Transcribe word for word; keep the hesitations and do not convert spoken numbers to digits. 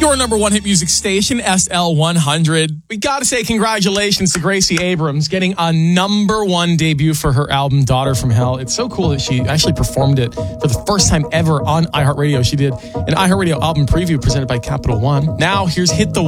Your number one hit music station, S L one hundred. We got to say congratulations to Gracie Abrams getting a number one debut for her album, Daughter from Hell. It's so cool that she actually performed it for the first time ever on iHeartRadio. She did an iHeartRadio album preview presented by Capital One. Now, here's Hit the